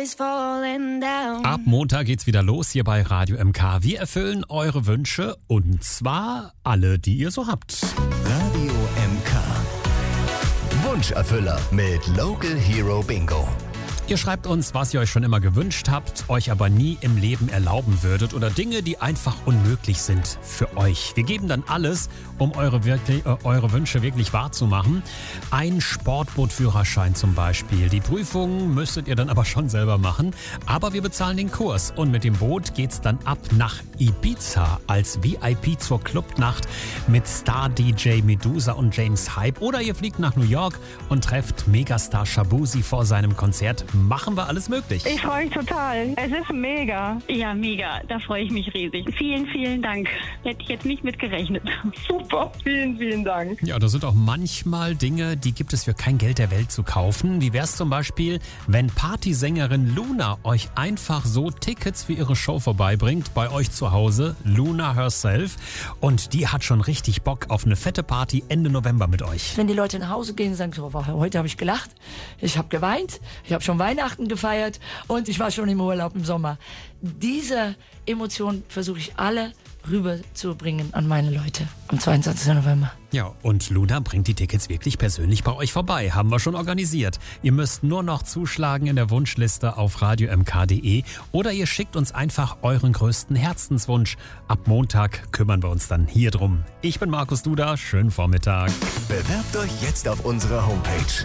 is falling down. Ab Montag geht's wieder los hier bei Radio MK. Wir erfüllen eure Wünsche und zwar alle, die ihr so habt. Radio MK. Wunscherfüller mit Local Hero Bingo. Ihr schreibt uns, was ihr euch schon immer gewünscht habt, euch aber nie im Leben erlauben würdet oder Dinge, die einfach unmöglich sind für euch. Wir geben dann alles, um eure Wünsche wirklich wahrzumachen. Ein Sportbootführerschein zum Beispiel. Die Prüfung müsstet ihr dann aber schon selber machen, aber wir bezahlen den Kurs und mit dem Boot geht's dann ab nach Ibiza als VIP zur Clubnacht mit Star-DJ Medusa und James Hype oder ihr fliegt nach New York und trefft Megastar Shabuzi vor seinem Konzert. Machen wir alles möglich. Ich freue mich total. Es ist mega. Ja, mega. Da freue ich mich riesig. Vielen, vielen Dank. Hätte ich jetzt nicht mit gerechnet. Super. Vielen, vielen Dank. Ja, da sind auch manchmal Dinge, die gibt es für kein Geld der Welt zu kaufen. Wie wär's zum Beispiel, wenn Partysängerin Luna euch einfach so Tickets für ihre Show vorbeibringt, bei euch zu Hause, Luna herself. Und die hat schon richtig Bock auf eine fette Party Ende November mit euch. Wenn die Leute nach Hause gehen und sagen, so, heute habe ich gelacht, ich habe geweint, ich habe schon Weihnachten gefeiert und ich war schon im Urlaub im Sommer. Diese Emotionen versuche ich alle rüberzubringen an meine Leute am 22. November. Ja, und Luna bringt die Tickets wirklich persönlich bei euch vorbei. Haben wir schon organisiert. Ihr müsst nur noch zuschlagen in der Wunschliste auf radiomk.de oder ihr schickt uns einfach euren größten Herzenswunsch. Ab Montag kümmern wir uns dann hier drum. Ich bin Markus Duda, schönen Vormittag. Bewerbt euch jetzt auf unserer Homepage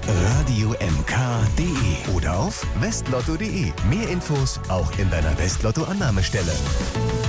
radiomk.de oder auf westlotto.de. Mehr Infos auch in deiner Westlotto-Annahmestelle.